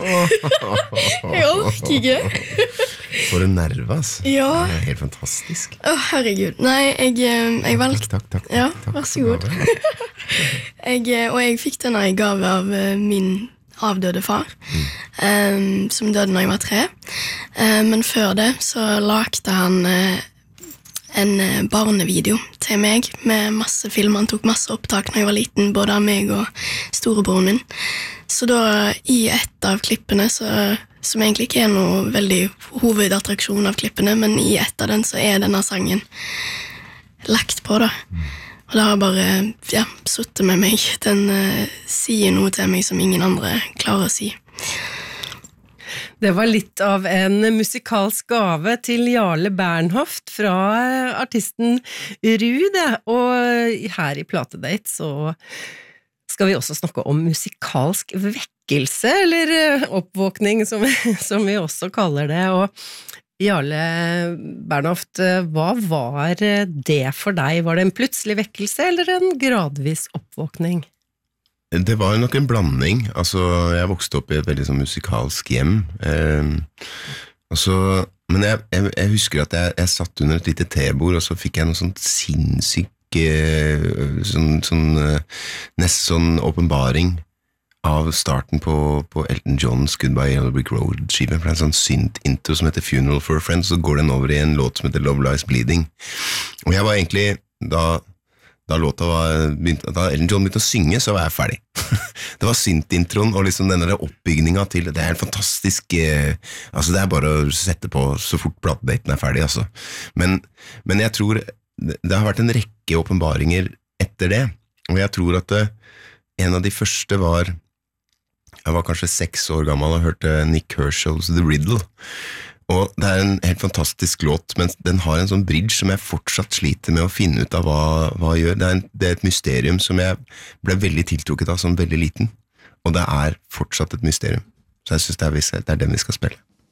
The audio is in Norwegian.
Jeg orker ikke. For en nerve, ass. Ja. Det er helt fantastisk. Herregud. Nei, jeg valgte... Takk. Ja, vær så god. Jeg fikk denne i gave av min avdøde far, som døde når jeg var 3. Men før det så lagde han en barnevideo til meg med masse film. Han tok masse opptak når jeg var liten, både av meg og storebroren min. Så da, i et av klippene, som egentlig ikke er noe veldig hovedattraksjon av klippene, men i et av den så er denne sangen lagt på da. Og det har bare suttet med meg. Den sier noe til meg som ingen andre klarer å si. Det var litt av en musikalsk gave til Jarle Bernhoft fra artisten Rude, og her i Platedate så skal vi også snakke om musikalsk vekkelse, eller oppvåkning som vi også kaller det, og Jarle Bernhoft, hva var det for deg? Var det en plutselig vekkelse eller en gradvis oppvåkning? Det var nok en blanding. Altså, jeg vokste opp i et veldig sånn musikalsk hjem. Men jeg husker at jeg satt under et lite tebord, og så fikk jeg noe sånn sinnssyk nesten sånn åpenbaring av starten på Elton John's Goodbye Yellow Brick Road-skive. For det er en sånn synt-intro som heter Funeral for a Friend, så går den over i en låt som heter Love Lies Bleeding. Og jeg var egentlig, da Elton John begynte å synge, så var jeg ferdig. Det var synt-introen og liksom denne oppbygninga til, det er en fantastisk, altså det er bare å sette på så fort platedaten er ferdig, altså. Men jeg tror, det har vært en rekke åpenbaringer etter det, og jeg tror at en av de første jeg var kanskje 6 år gammel og hørte Nick Kershaw's The Riddle, og det er en helt fantastisk låt, men den har en sånn bridge som jeg fortsatt sliter med å finne ut av hva gjør. Det er et mysterium som jeg ble veldig tiltrukket av som veldig liten, og det er fortsatt et mysterium. Så jeg synes det er den vi skal spille.